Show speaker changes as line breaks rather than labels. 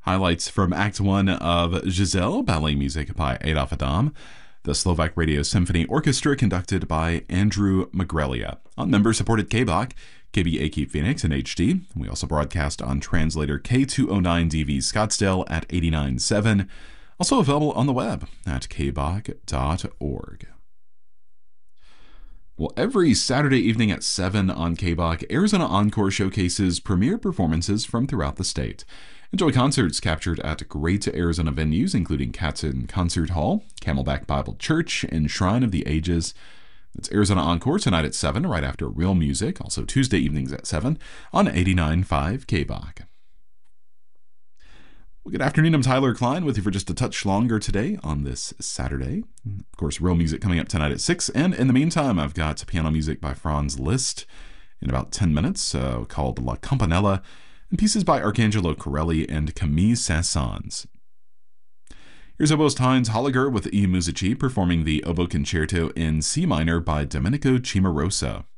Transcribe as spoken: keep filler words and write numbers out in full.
Highlights from Act one of Giselle, ballet music by Adolf Adam. The Slovak Radio Symphony Orchestra conducted by Andrew Magrelia. On member-supported K B O C, K B A Keep Phoenix in H D. We also broadcast on translator K two oh nine D V Scottsdale at eighty-nine point seven. Also available on the web at k b o c dot org. Well, every Saturday evening at seven on K B O C, Arizona Encore showcases premiere performances from throughout the state. Enjoy concerts captured at great Arizona venues, including Katzen Concert Hall, Camelback Bible Church, and Shrine of the Ages. It's Arizona Encore tonight at seven, right after Real Music, also Tuesday evenings at seven on eighty-nine point five K B O C. Well, good afternoon, I'm Tyler Klein with you for just a touch longer today on this Saturday. Of course, Real Music coming up tonight at six, and in the meantime, I've got piano music by Franz Liszt in about ten minutes uh, called La Campanella, and pieces by Arcangelo Corelli and Camille Saint-Saëns. Here's oboist Heinz Holliger with I Musici performing the Oboe Concerto in C minor by Domenico Cimarosa.